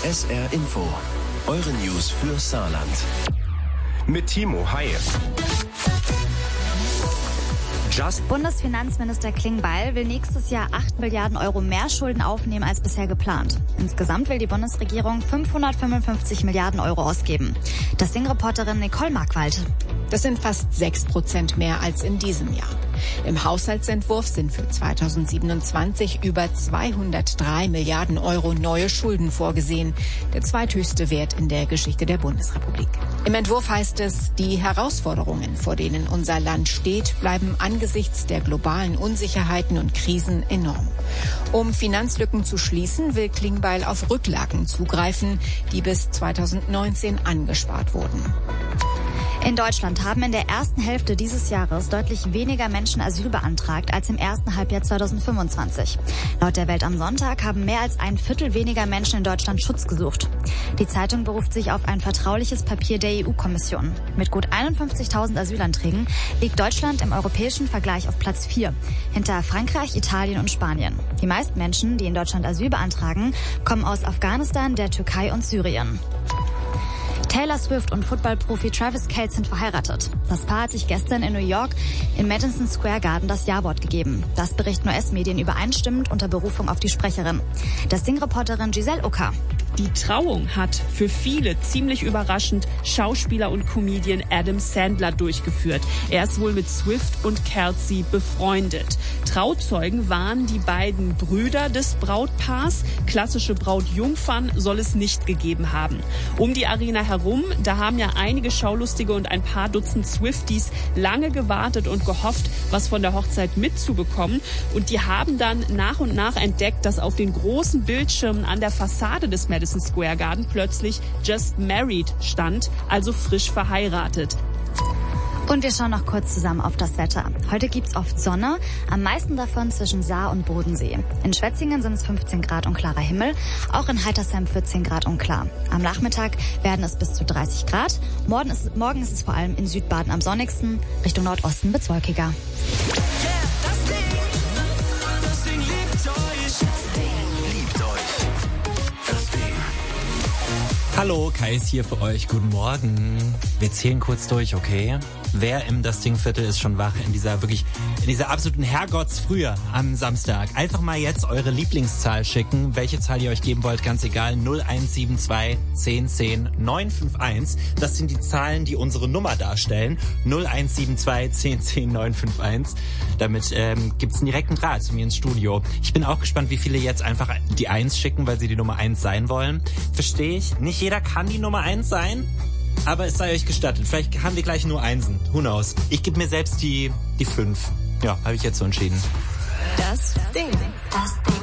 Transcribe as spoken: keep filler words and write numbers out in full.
S R Info. Eure News für Saarland. Mit Timo, hi. Just Bundesfinanzminister Klingbeil will nächstes Jahr acht Milliarden Euro mehr Schulden aufnehmen als bisher geplant. Insgesamt will die Bundesregierung fünfhundertfünfundfünfzig Milliarden Euro ausgeben. Das Sing-Reporterin Nicole Markwald. Das sind fast sechs Prozent mehr als in diesem Jahr. Im Haushaltsentwurf sind für zweitausendsiebenundzwanzig über zweihundertdrei Milliarden Euro neue Schulden vorgesehen. Der zweithöchste Wert in der Geschichte der Bundesrepublik. Im Entwurf heißt es, die Herausforderungen, vor denen unser Land steht, bleiben angesichts der globalen Unsicherheiten und Krisen enorm. Um Finanzlücken zu schließen, will Klingbeil auf Rücklagen zugreifen, die bis zweitausendneunzehn angespart wurden. In Deutschland haben in der ersten Hälfte dieses Jahres deutlich weniger Menschen Asyl beantragt als im ersten Halbjahr zweitausendfünfundzwanzig. Laut der Welt am Sonntag haben mehr als ein Viertel weniger Menschen in Deutschland Schutz gesucht. Die Zeitung beruft sich auf ein vertrauliches Papier der E U-Kommission. Mit gut einundfünfzigtausend Asylanträgen liegt Deutschland im europäischen Vergleich auf Platz vier, hinter Frankreich, Italien und Spanien. Die meisten Menschen, die in Deutschland Asyl beantragen, kommen aus Afghanistan, der Türkei und Syrien. Taylor Swift und Footballprofi Travis Kelce sind verheiratet. Das Paar hat sich gestern in New York im Madison Square Garden das Ja-Wort gegeben. Das berichten U S-Medien übereinstimmend unter Berufung auf die Sprecherin. Das Sing-Reporterin Giselle Ucker. Die Trauung hat für viele ziemlich überraschend Schauspieler und Comedian Adam Sandler durchgeführt. Er ist wohl mit Swift und Kelce befreundet. Trauzeugen waren die beiden Brüder des Brautpaars. Klassische Brautjungfern soll es nicht gegeben haben. Um die Arena herum, da haben ja einige Schaulustige und ein paar Dutzend Swifties lange gewartet und gehofft, was von der Hochzeit mitzubekommen. Und die haben dann nach und nach entdeckt, dass auf den großen Bildschirmen an der Fassade des Madison Square Garden plötzlich Just Married stand, also frisch verheiratet. Und wir schauen noch kurz zusammen auf das Wetter. Heute gibt's oft Sonne, am meisten davon zwischen Saar und Bodensee. In Schwetzingen sind es fünfzehn Grad und klarer Himmel, auch in Heitersheim vierzehn Grad und klar. Am Nachmittag werden es bis zu dreißig Grad. Morgen ist, morgen ist es vor allem in Südbaden am sonnigsten, Richtung Nordosten wird's wolkiger. Hallo, Kai ist hier für euch. Guten Morgen. Wir zählen kurz durch, okay? Wer im Das Ding-Viertel ist schon wach in dieser wirklich, in dieser absoluten Herrgottsfrühe am Samstag? Einfach mal jetzt eure Lieblingszahl schicken. Welche Zahl ihr euch geben wollt, ganz egal. null eins sieben zwei zehn zehn neun fünf eins. Das sind die Zahlen, die unsere Nummer darstellen. null eins sieben zwei zehn zehn neun fünf eins. Damit ähm, gibt's einen direkten Draht zu mir ins Studio. Ich bin auch gespannt, wie viele jetzt einfach die eins schicken, weil sie die Nummer eins sein wollen. Verstehe ich. Nicht jeder kann die Nummer eins sein. Aber es sei euch gestattet. Vielleicht haben wir gleich nur Einsen. Who knows? Ich gebe mir selbst die die fünf. Ja, habe ich jetzt so entschieden. Das Ding. Das Ding.